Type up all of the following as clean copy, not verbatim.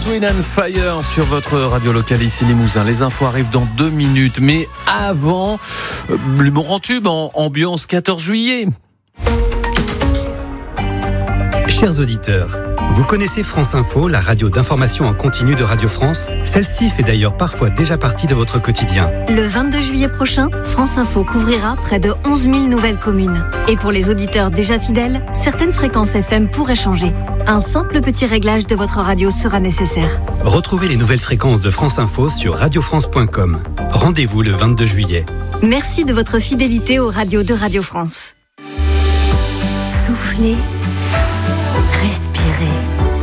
Wind and Fire sur votre radio locale ici Limousin. Les infos arrivent dans 2 minutes, mais avant, le grand tube en ambiance 14 juillet. Chers auditeurs, vous connaissez France Info, la radio d'information en continu de Radio France? Celle-ci fait d'ailleurs parfois déjà partie de votre quotidien. Le 22 juillet prochain, France Info couvrira près de 11 000 nouvelles communes. Et pour les auditeurs déjà fidèles, certaines fréquences FM pourraient changer. Un simple petit réglage de votre radio sera nécessaire. Retrouvez les nouvelles fréquences de France Info sur radiofrance.com. Rendez-vous le 22 juillet. Merci de votre fidélité aux radios de Radio France. Soufflez. Respirez.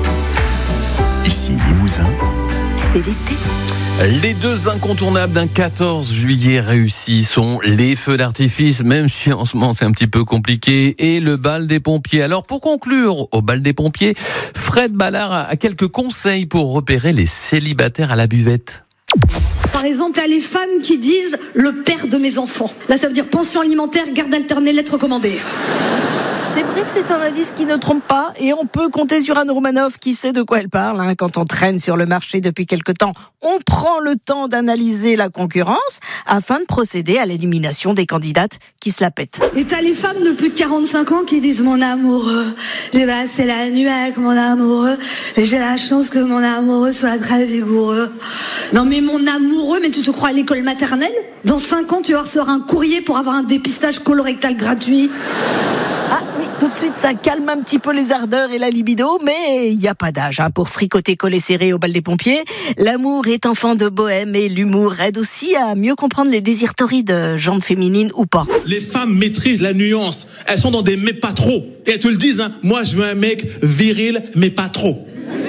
Ici Limousin, c'est l'été. Les 2 incontournables d'un 14 juillet réussis sont les feux d'artifice, même si en ce moment c'est un petit peu compliqué, et le bal des pompiers. Alors pour conclure au bal des pompiers, Fred Ballard a quelques conseils pour repérer les célibataires à la buvette. Par exemple, il y a les femmes qui disent « le père de mes enfants ». Là, ça veut dire pension alimentaire, garde alternée, lettre recommandée. C'est vrai que c'est un indice qui ne trompe pas et on peut compter sur Anne Romanoff qui sait de quoi elle parle. Quand on traîne sur le marché depuis quelque temps, on prend le temps d'analyser la concurrence afin de procéder à l'élimination des candidates qui se la pètent. Et t'as les femmes de plus de 45 ans qui disent « mon amoureux, j'ai passé la nuit avec mon amoureux et j'ai la chance que mon amoureux soit très vigoureux ». Non mais mon amoureux, mais tu te crois à l'école maternelle? Dans 5 ans, tu vas recevoir un courrier pour avoir un dépistage colorectal gratuit. Ah oui, tout de suite, ça calme un petit peu les ardeurs et la libido, mais il n'y a pas d'âge pour fricoter collé serré au bal des pompiers. L'amour est enfant de bohème et l'humour aide aussi à mieux comprendre les désirs torrides, jambes féminines ou pas. Les femmes maîtrisent la nuance. Elles sont dans des mais pas trop. Et elles te le disent, moi je veux un mec viril, mais pas trop.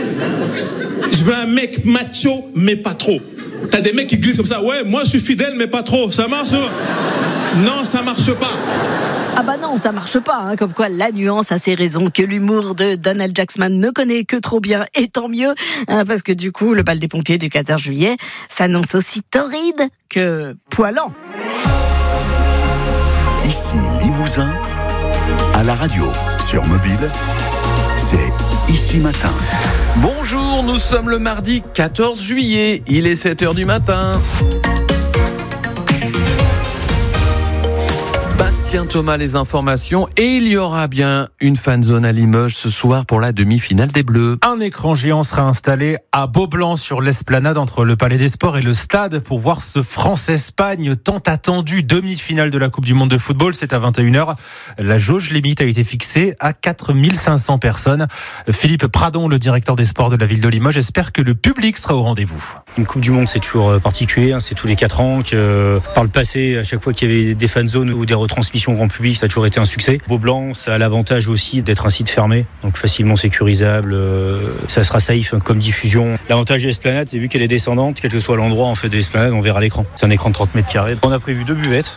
Je veux un mec macho, mais pas trop. T'as des mecs qui glissent comme ça, ouais, moi je suis fidèle, mais pas trop. Ça marche? Non, ça marche pas. Ah bah non, ça marche pas, comme quoi la nuance a ses raisons, que l'humour de Donald Jackson ne connaît que trop bien, et tant mieux, parce que du coup, le bal des pompiers du 14 juillet s'annonce aussi torride que poilant. ici Limousin, à la radio, sur mobile, c'est Ici Matin. Bonjour, nous sommes le mardi 14 juillet, il est 7h du matin. Thomas, les informations, et il y aura bien une fan zone à Limoges ce soir pour la demi-finale des Bleus. Un écran géant sera installé à Beaublanc sur l'esplanade entre le Palais des Sports et le stade pour voir ce France-Espagne tant attendu, demi-finale de la Coupe du Monde de football. C'est à 21h. La jauge limite a été fixée à 4500 personnes. Philippe Pradon, le directeur des sports de la ville de Limoges, espère que le public sera au rendez-vous. Une Coupe du Monde, c'est toujours particulier, c'est tous les 4 ans que par le passé, à chaque fois qu'il y avait des fan zones ou des retransmissions au grand public, ça a toujours été un succès. Beaublanc, ça a l'avantage aussi d'être un site fermé, donc facilement sécurisable, ça sera safe comme diffusion. L'avantage de l'esplanade, c'est vu qu'elle est descendante, quel que soit l'endroit en fait de l'esplanade, on verra l'écran. C'est un écran de 30 mètres carrés. On a prévu 2 buvettes